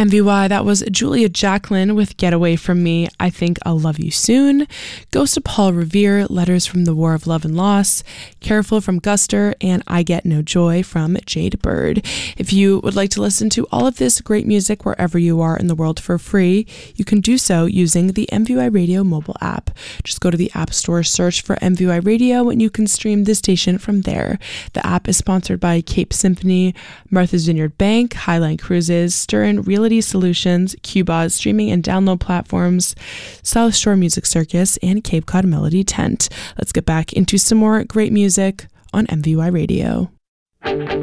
MVY, that was Julia Jacqueline with Get Away From Me, I Think I'll Love You Soon, Ghost of Paul Revere, Letters from the War of Love and Loss, Careful from Guster, and I Get No Joy from Jade Bird. If you would like to listen to all of this great music wherever you are in the world for free, you can do so using the MVY Radio mobile app. Just go to the App Store, search for MVY Radio, and you can stream the station from there. The app is sponsored by Cape Symphony, Martha's Vineyard Bank, Highline Cruises, Stern Realty Solutions, Cuba streaming and download platforms, South Shore Music Circus, and Cape Cod Melody Tent. Let's get back into some more great music on MVY Radio.